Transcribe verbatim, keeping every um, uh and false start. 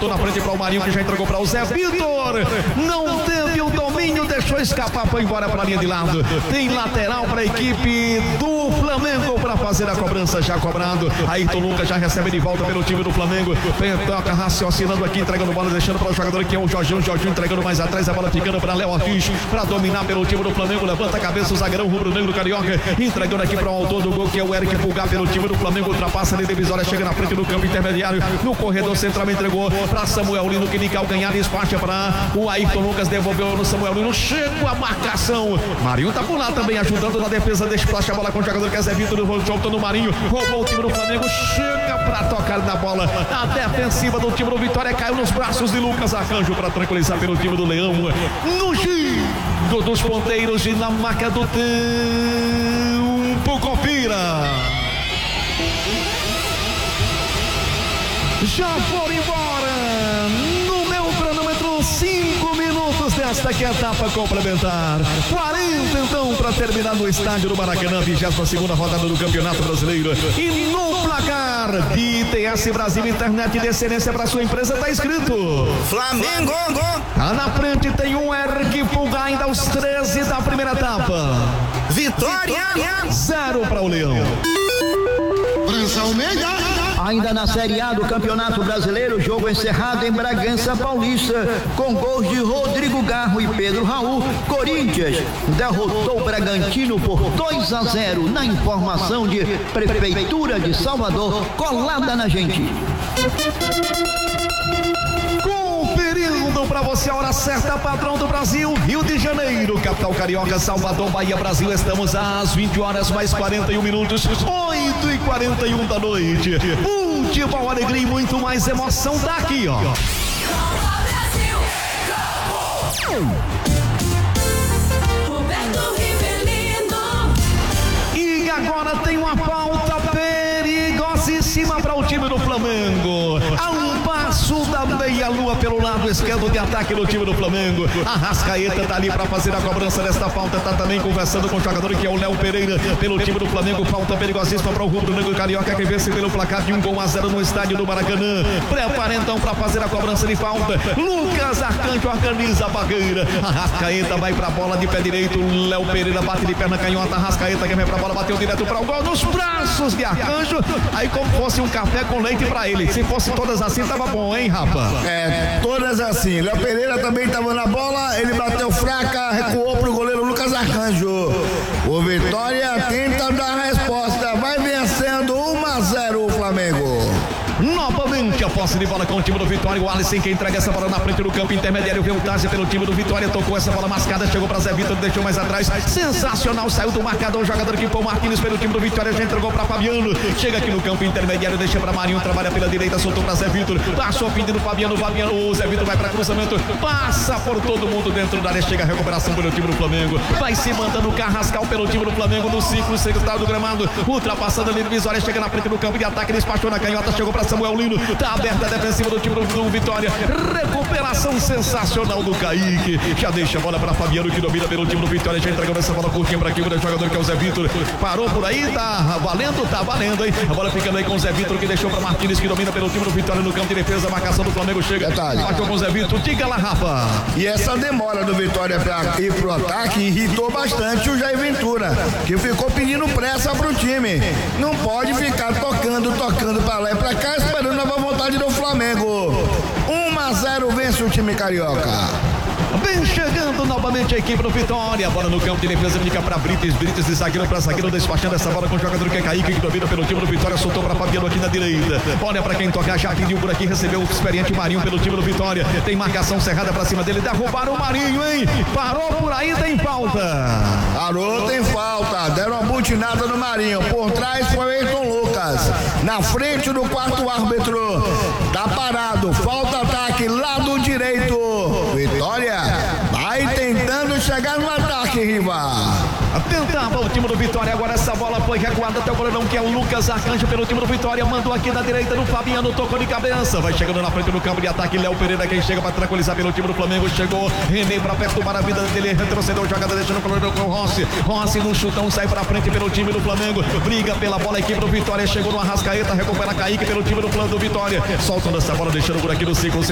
soltou na frente para o Marinho, que já entregou para o Zé Vitor. Não teve o domínio, deixou escapar, foi embora para a linha de lado. Tem lateral para a equipe do Flamengo para fazer a cobrança, já cobrado. Ayrton Lucas já recebe de volta pelo time do Flamengo. Toca raciocinando aqui, entregando bola, deixando para o jogador que é o Jorginho. Jorginho entregando mais atrás, a bola ficando para Léo Ortiz para dominar pelo time do Flamengo. Levanta a cabeça o zagueirão rubro-negro carioca, entregando aqui para o autor do gol, que é o Eric Pulgar pelo time do Flamengo. Ultrapassa ali divisória, chega na frente do campo intermediário, no corredor central, entregou para Samuel Lino, que nem calcanhar, despacha para o Ayrton Lucas, devolveu no Samuel Lino, chega a marcação. Marinho tá por lá também, ajudando na defesa, despacha a bola com o jogador que é Zé Vitor, soltando o Marinho, roubou o time do Flamengo, chega para tocar na bola, a defensiva do time do Vitória caiu nos braços de Lucas Arcanjo para tranquilizar pelo time do Leão, no giro dos ponteiros e na marca do tempo, confira. Já foram embora no meu cronômetro cinco minutos desta que é a etapa complementar, quarenta então para terminar no estádio do Maracanã, vigésima segunda rodada do Campeonato Brasileiro. E no placar de I T S Brasil Internet de Excelência para sua empresa está escrito Flamengo. Ah, na frente tem um Eric Pulgar ainda aos treze da primeira etapa. Vitória zero para o Leão. França Almeida. Ainda na Série A do Campeonato Brasileiro, jogo encerrado em Bragança Paulista, com gols de Rodrigo Garro e Pedro Raul. Corinthians derrotou o Bragantino por dois a zero na informação de Prefeitura de Salvador, colada na gente. Conferindo para você a hora certa, padrão do Brasil, Rio de Janeiro, capital carioca, Salvador, Bahia, Brasil. Estamos às vinte horas mais quarenta e um minutos, oito e quarenta e um da noite. Futebol, alegria e muito mais emoção daqui, ó. E agora tem uma falta perigosíssima para o time do Flamengo. A um passo da meia-lua pelo lado esquerdo de ataque do time do Flamengo. Arrascaeta tá ali para fazer a cobrança desta falta. Tá também conversando com o jogador que é o Léo Pereira pelo time do Flamengo. Falta perigosíssima para o rubro-negro carioca, que vence pelo placar de um gol a zero no estádio do Maracanã. Prepara então para fazer a cobrança de falta. Lucas Arcanjo organiza a barreira. Arrascaeta vai para a bola de pé direito. Léo Pereira bate de perna canhota. Arrascaeta que vem para a bola, bateu direto para o gol nos braços de Arcanjo. Aí como fosse um café com leite para ele. Se fosse todas assim, tava bom, hein, rapaz? É, todas assim. Léo Pereira também estava na bola, ele bateu fraca, recuou pro goleiro Lucas Arcanjo. O Vitória tenta dar a resposta, vai vencendo um a zero o Flamengo. Novamente a posse de bola com o time do Vitória. O Alisson que entrega essa bola na frente do campo intermediário. Veio o Tazia pelo time do Vitória. Tocou essa bola mascada. Chegou para Zé Vitor. Deixou mais atrás. Sensacional. Saiu do marcador. O jogador que foi o Martins pelo time do Vitória. Já entregou para Fabiano. Chega aqui no campo intermediário. Deixa para Marinho. Trabalha pela direita. Soltou para Zé Vitor. Passou pedindo Fabiano. Fabiano. O Zé Vitor vai para cruzamento. Passa por todo mundo dentro da área. Chega a recuperação pelo time do Flamengo. Vai se mandando o Carrascal pelo time do Flamengo no ciclo central do gramado. Ultrapassando ali no Vitória. Chega na frente do campo de ataque. Despachou na canhota. Chegou para Samuel Lino. Tá aberta a defensiva do time do, do Vitória. Recuperação sensacional do Kaique. Já deixa a bola para Fabiano, que domina pelo time do Vitória. Já entregando essa bola curtinha para aqui o jogador que é o Zé Vitor. Parou por aí, tá valendo, tá valendo, hein? A bola ficando aí com o Zé Vitor, que deixou para Martins, que domina pelo time do Vitória no campo de defesa. A marcação do Flamengo chega. Bateu com o Zé Vitor. Diga lá, Rafa. E essa demora do Vitória para ir pro ataque irritou bastante o Jair Ventura, que ficou pedindo pressa pro time. Não pode ficar tocando, tocando para lá e para cá, esperando a vontade do Flamengo. um a zero vence o time carioca. Vem chegando novamente a equipe do Vitória. Bola no campo de defesa, fica para Brites. Brites de zagueiro para zagueiro, despachando essa bola com o jogador que é Kaique, que domina pelo time do Vitória. Soltou para Fabiano aqui na direita. Olha para quem tocar, já pediu por aqui. Recebeu o experiente Marinho pelo time do Vitória. Tem marcação cerrada para cima dele. Derrubaram o Marinho, hein? Parou por aí, tem falta. Parou, tem falta. Deram uma butinada no Marinho. Por trás foi o Ayrton Lucas. Na frente do quarto árbitro. Tá parado. Falta ataque, lado direito. Vitória vai tentando chegar no ataque, Riva. Tentava o time do Vitória, agora essa bola foi recuada até o goleirão, que é o Lucas Arcanjo pelo time do Vitória. Mandou aqui na direita no Fabiano, tocou de cabeça. Vai chegando na frente do campo de ataque, Léo Pereira, quem chega para tranquilizar pelo time do Flamengo. Chegou René para perto do maravilha dele, retrocedeu, jogada deixando o goleirão com o Rossi. Rossi no chutão, sai para frente pelo time do Flamengo. Briga pela bola, a equipe do Vitória. Chegou no Arrascaeta, recupera Kaique pelo time do plano do Vitória. Soltando essa bola, deixando por aqui no ciclo.